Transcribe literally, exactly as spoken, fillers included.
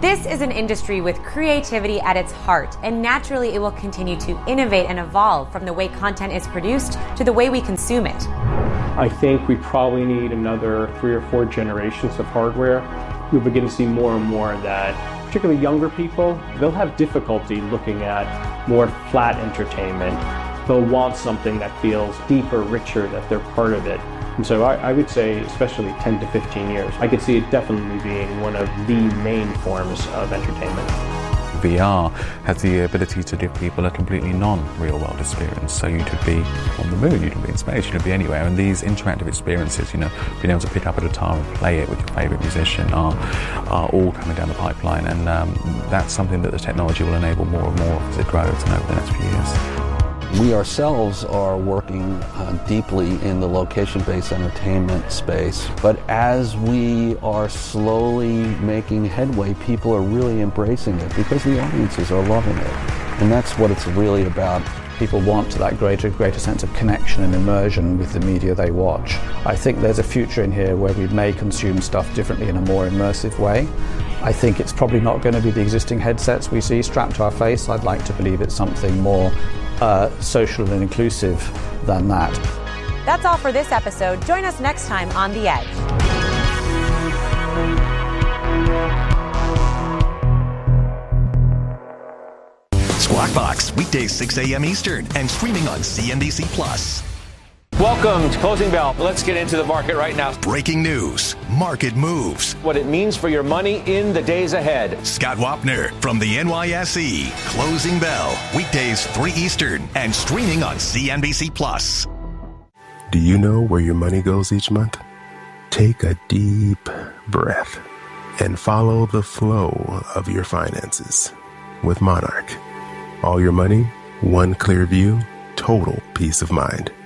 This is an industry with creativity at its heart, and naturally it will continue to innovate and evolve from the way content is produced to the way we consume it. I think we probably need another three or four generations of hardware. We'll begin to see more and more that, particularly younger people, they'll have difficulty looking at more flat entertainment. They'll want something that feels deeper, richer, that they're part of it. And so I, I would say, especially ten to fifteen years, I could see it definitely being one of the main forms of entertainment. V R has the ability to give people a completely non-real world experience. So you could be on the moon, you could be in space, you could be anywhere. And these interactive experiences, you know, being able to pick up a guitar and play it with your favourite musician are, are all coming down the pipeline. And um, that's something that the technology will enable more and more as it grows and over the next few years. We ourselves are working uh, deeply in the location-based entertainment space, but as we are slowly making headway, people are really embracing it because the audiences are loving it. And that's what it's really about. People want that greater, greater sense of connection and immersion with the media they watch. I think there's a future in here where we may consume stuff differently in a more immersive way. I think it's probably not going to be the existing headsets we see strapped to our face. I'd like to believe it's something more uh, social and inclusive than that. That's all for this episode. Join us next time on The Edge. Squawk Box, weekdays six a.m. Eastern and streaming on C N B C Plus. Welcome to Closing Bell. Let's get into the market right now. Breaking news, market moves, what it means for your money in the days ahead. Scott Wapner from the N Y S E. Closing Bell, weekdays three Eastern and streaming on C N B C Plus. Do you know where your money goes each month? Take a deep breath and follow the flow of your finances with Monarch. All your money, one clear view, total peace of mind.